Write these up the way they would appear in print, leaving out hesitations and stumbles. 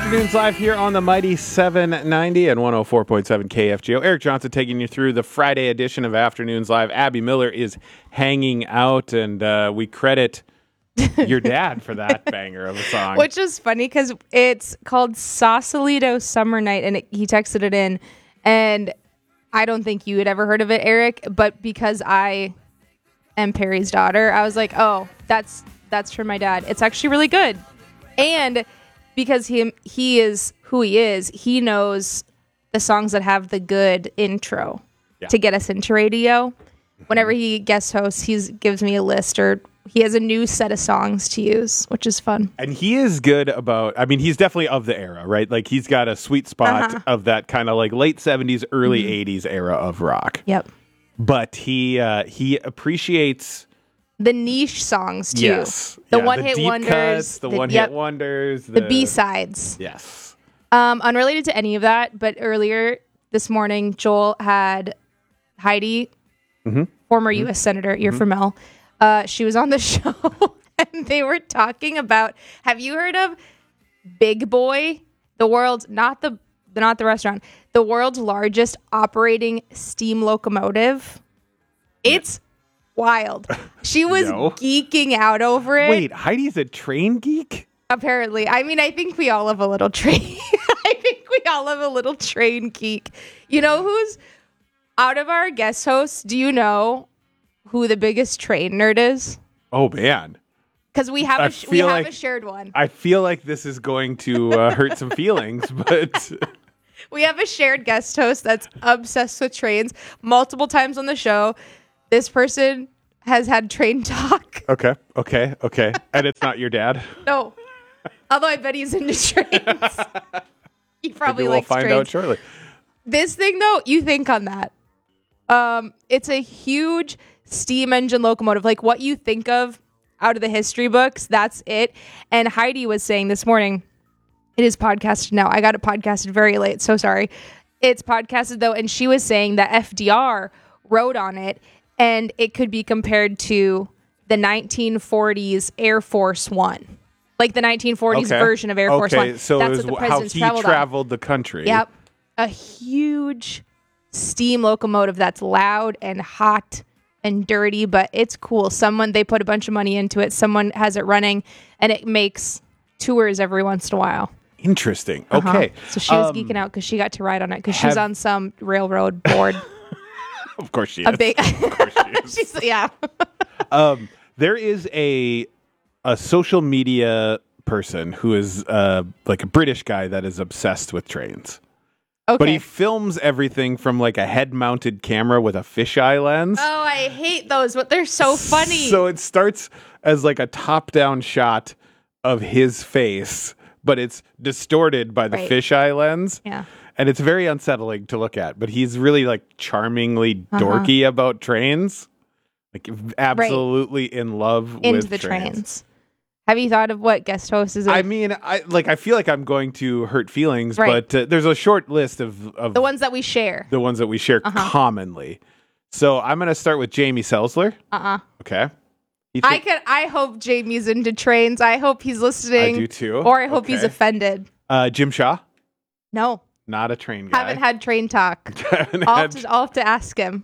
Afternoons live here on the Mighty 790 and 104.7 KFGO. Eric Johnson taking you through the Friday edition of Afternoons Live. Abby Miller is hanging out, and we credit your dad for that banger of a song. Which is funny because it's called Sausalito Summer Night, and he texted it in, and I don't think you had ever heard of it, Eric, but because I am Perry's daughter, I was like, oh, that's for my dad. It's actually really good. And because he is who he is, he knows the songs that have the good intro to get us into radio. Whenever he guest hosts, he gives me a list, or he has a new set of songs to use, which is fun. And he is good about, I mean, he's definitely of the era, right? Like, he's got a sweet spot of that kind of like late 70s, early 80s era of rock. Yep. But he appreciates the niche songs too. Yes. The one-hit wonders. Cuts, the one-hit wonders. The B-sides. Yes. Unrelated to any of that, but earlier this morning, Joel had Heidi, former U.S. Senator, you're from Mel. She was on the show, and they were talking about, have you heard of Big Boy? The world's, not the restaurant, the world's largest operating steam locomotive. It's wild. She was geeking out over it. Wait, Heidi's a train geek? Apparently. I mean, I think we all have a little train. Train geek. You know who's out of our guest hosts? Do you know who the biggest train nerd is? Oh man, because we have a shared one. I feel like this is going to hurt some feelings, but we have a shared guest host that's obsessed with trains. Multiple times on the show, this person has had train talk. Okay. And it's not your dad? No. Although I bet he's into trains. He probably likes trains. We'll find out shortly. This thing, though, you think on that. It's a huge steam engine locomotive. Like what you think of out of the history books, that's it. And Heidi was saying this morning, it is podcasted now. I got it podcasted very late, so sorry. It's podcasted, though, and she was saying that FDR rode on it, and it could be compared to the 1940s Air Force One. Like the 1940s version of Air Force One. So that's it was what the presidents how he traveled the country. Yep. A huge steam locomotive that's loud and hot and dirty, but it's cool. They put a bunch of money into it. Someone has it running, and it makes tours every once in a while. Interesting. Okay. So she was geeking out because she got to ride on it because she's on some railroad board. Of course she is. Of course she is. Yeah. There is a social media person who is like a British guy that is obsessed with trains. Okay. But he films everything from like a head-mounted camera with a fisheye lens. Oh, I hate those, but they're so funny. So it starts as like a top-down shot of his face, but it's distorted by the fisheye lens. Yeah. And it's very unsettling to look at, but he's really like charmingly dorky about trains. Like absolutely in love with the trains. Have you thought of what guest host is? I mean, I feel like I'm going to hurt feelings, but there's a short list of the ones that we share. The ones that we share commonly. So I'm going to start with Jamie Selzler. Okay. I hope Jamie's into trains. I hope he's listening. I do too. Or I hope he's offended. Jim Shaw? No. Not a train guy. Haven't had train talk. I'll have to ask him.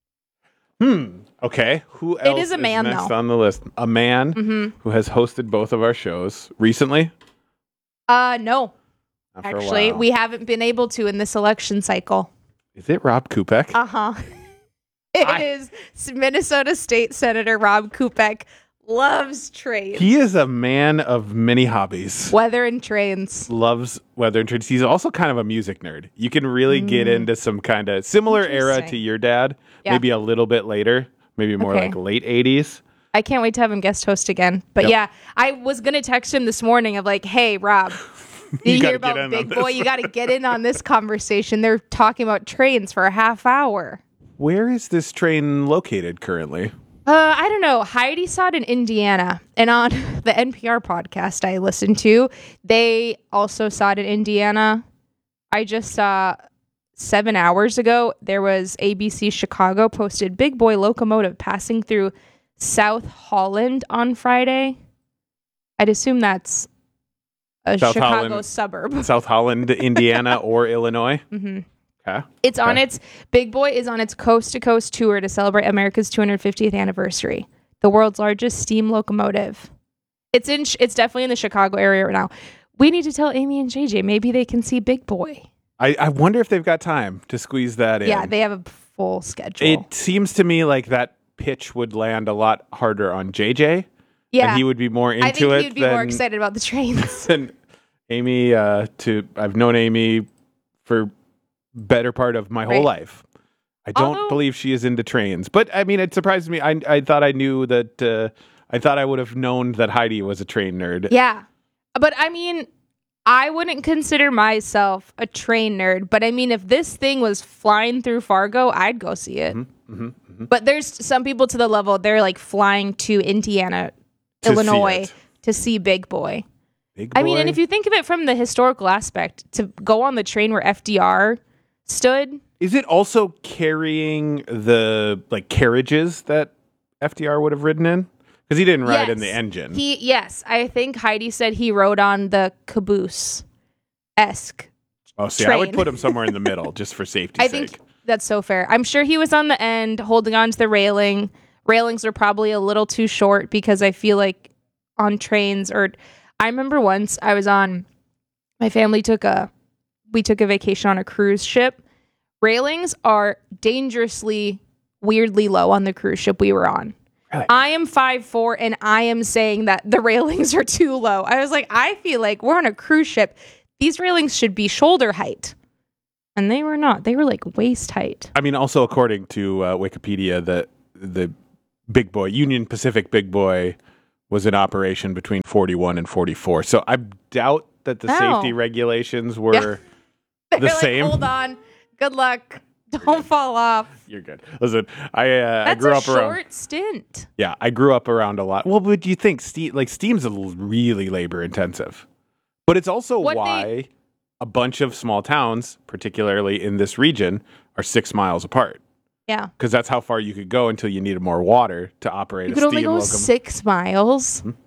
Okay. Who else is a man, next though. on the list? A man who has hosted both of our shows recently? No. Actually, we haven't been able to in this election cycle. Is it Rob Kupek? It is Minnesota State Senator Rob Kupek. Loves trains. He is a man of many hobbies. Weather and trains. Loves weather and trains. He's also kind of a music nerd. You can really get into some kind of similar era to your dad. Yeah. Maybe a little bit later. Maybe more like late 80s. I can't wait to have him guest host again. But yeah, I was going to text him this morning of like, hey, Rob, did you hear about Big Boy? You got to get in on this conversation. They're talking about trains for a half hour. Where is this train located currently? I don't know. Heidi saw it in Indiana, and on the NPR podcast I listened to, they also saw it in Indiana. I just saw 7 hours ago, there was ABC Chicago posted Big Boy locomotive passing through South Holland on Friday. I'd assume that's a South Chicago Holland. suburb. South Holland, Indiana, or Illinois. Mm-hmm. Okay. It's on its Big Boy is on its coast to coast tour to celebrate America's 250th anniversary. The world's largest steam locomotive. It's definitely in the Chicago area right now. We need to tell Amy and JJ. Maybe they can see Big Boy. I wonder if they've got time to squeeze that in. Yeah, they have a full schedule. It seems to me like that pitch would land a lot harder on JJ. Yeah, and he would be more into it. I think he'd be more excited about the trains. than Amy. I've known Amy for better part of my whole life. I don't believe she is into trains, but I mean, it surprised me. I thought I knew that. I thought I would have known that Heidi was a train nerd. Yeah, but I mean, I wouldn't consider myself a train nerd. But I mean, if this thing was flying through Fargo, I'd go see it. But there's some people to the level they're like flying to Indiana, Illinois to see Big Boy. Big Boy. I mean, and if you think of it from the historical aspect, to go on the train where FDR stood. Is it also carrying the carriages that FDR would have ridden in? Because he didn't ride in the engine. Yes, I think Heidi said he rode on the caboose-esque. Oh, see, train. I would put him somewhere in the middle just for safety's I sake. think that's so fair. I'm sure he was on the end holding on to the railing. Railings are probably a little too short because I feel like on trains I remember once my family took a vacation on a cruise ship. Railings are dangerously, weirdly low on the cruise ship we were on. Really? I am 5'4", and I am saying that the railings are too low. I was like, I feel like we're on a cruise ship. These railings should be shoulder height. And they were not. They were like waist height. I mean, also according to Wikipedia, the Big Boy, Union Pacific Big Boy, was in operation between 41 and 44. So I doubt that the safety regulations were the same. Hold on. Good luck. Don't fall off. You're good. Listen, I grew up around. That's a short stint. Yeah, I grew up around a lot. Well, but do you think steam's really labor intensive? But it's also why a bunch of small towns, particularly in this region, are 6 miles apart. Yeah. Because that's how far you could go until you needed more water to operate a steam locomotive. You could only go 6 miles? Mm-hmm.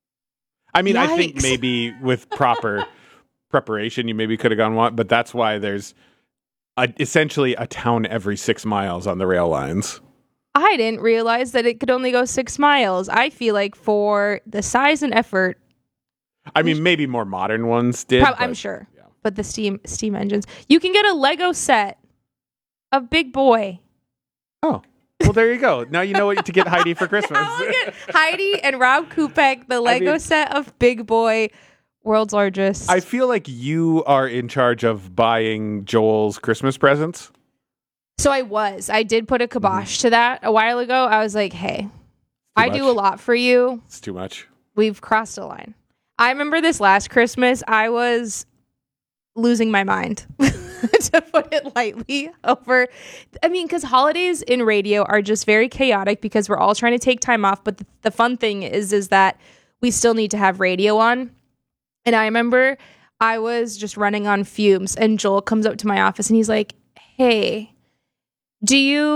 I mean, Yikes. I think maybe with proper preparation, you maybe could have gone one, but that's why there's essentially a town every 6 miles on the rail lines. I didn't realize that it could only go 6 miles. I feel like for the size and effort. I mean, maybe more modern ones did. I'm sure. Yeah. But the steam engines. You can get a Lego set of Big Boy. Oh. Well, there you go. Now you know what to get Heidi for Christmas. Look at Heidi and Rob Kupek, the Lego set of Big Boy, world's largest. I feel like you are in charge of buying Joel's Christmas presents. So I did put a kibosh to that a while ago. I was like, hey, I do a lot for you. It's too much. We've crossed a line. I remember this last Christmas, I was losing my mind, to put it lightly, over. I mean, because holidays in radio are just very chaotic because we're all trying to take time off. But the fun thing is that we still need to have radio on. And I remember I was just running on fumes, and Joel comes up to my office and he's like, hey, do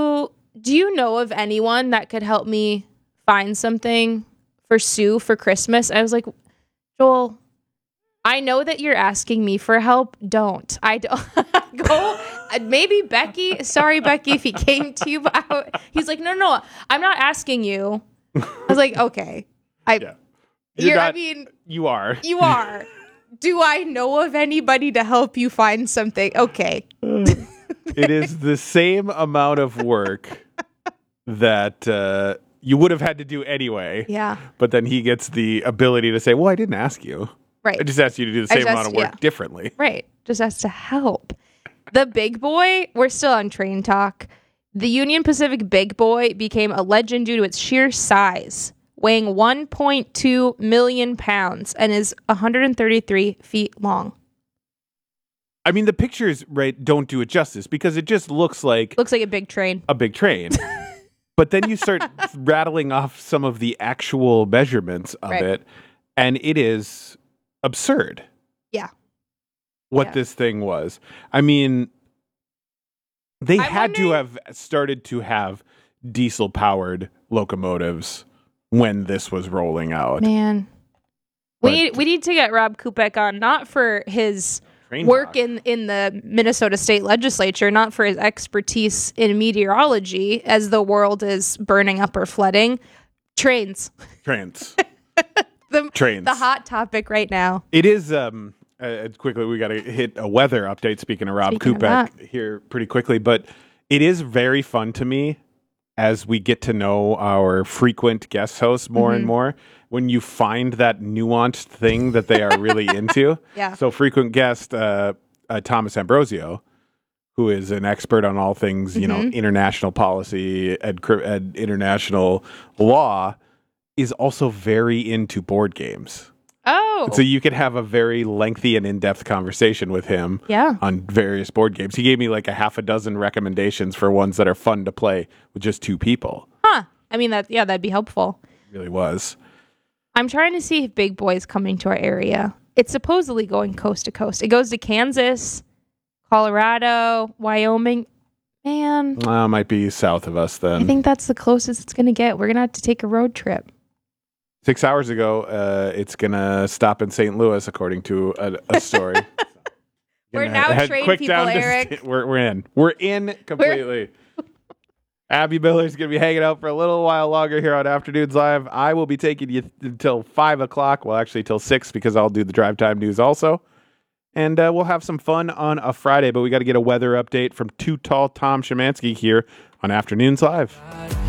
you know of anyone that could help me find something for Sue for Christmas? I was like, Joel, I know that you're asking me for help. I don't go. Maybe Becky. Sorry, Becky, if he came to you. He's like, no, I'm not asking you. I was like, okay. You are. You are. Do I know of anybody to help you find something? Okay. It is the same amount of work that you would have had to do anyway. Yeah. But then he gets the ability to say, well, I didn't ask you. Right. I just asked you to do the same amount of work differently. Right. Just asked to help. The Big Boy, we're still on train talk. The Union Pacific Big Boy became a legend due to its sheer size, weighing 1.2 million pounds and is 133 feet long. I mean, the pictures, don't do it justice because it just looks like a big train. A big train. But then you start rattling off some of the actual measurements of it, and it is absurd. Yeah. What this thing was. I mean, they had to have started to have diesel-powered locomotives when this was rolling out. Man. We need to get Rob Kupek on, not for his work in the Minnesota State Legislature, not for his expertise in meteorology as the world is burning up or flooding. Trains. Trains. The hot topic right now. It is, quickly, we got to hit a weather update, speaking of Rob Kupek here pretty quickly, but it is very fun to me as we get to know our frequent guest hosts more and more, when you find that nuanced thing that they are really into. Yeah. So frequent guest, Thomas Ambrosio, who is an expert on all things, you know, international policy and international law, is also very into board games. Oh. So you could have a very lengthy and in-depth conversation with him on various board games. He gave me like a half a dozen recommendations for ones that are fun to play with just two people. Huh. I mean, that'd be helpful. It really was. I'm trying to see if Big Boy's coming to our area. It's supposedly going coast to coast. It goes to Kansas, Colorado, Wyoming. Man. Might be south of us then. I think that's the closest it's going to get. We're going to have to take a road trip. 6 hours ago, it's going to stop in St. Louis, according to a story. We're now train people, Eric. We're in. We're in completely. Abby Miller's going to be hanging out for a little while longer here on Afternoons Live. I will be taking you until 5 o'clock. Well, actually, till 6, because I'll do the drive time news also. And we'll have some fun on a Friday, but we got to get a weather update from Too Tall Tom Szymanski here on Afternoons Live.